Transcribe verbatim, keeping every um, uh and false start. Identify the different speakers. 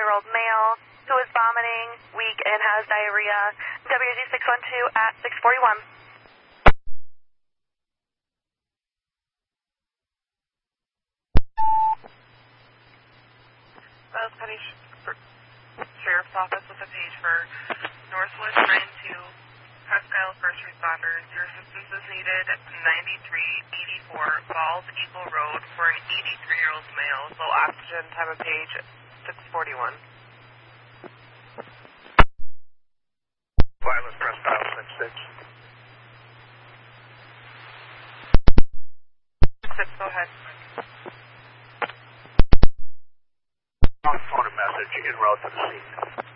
Speaker 1: eighty-four-year-old male who is vomiting, weak, and has diarrhea. W G six one two at six forty-one.
Speaker 2: Wells County Sheriff's Office with a page for Northwoods nine two, Presque Isle First Responders. Your assistance is needed at ninety-three eighty-four Balls Eagle Road for an eighty-three-year-old male. Low oxygen, time of page six forty-one.
Speaker 3: Violet Presque Isle six six.
Speaker 2: six, go ahead.
Speaker 3: On phone a message en route to the scene.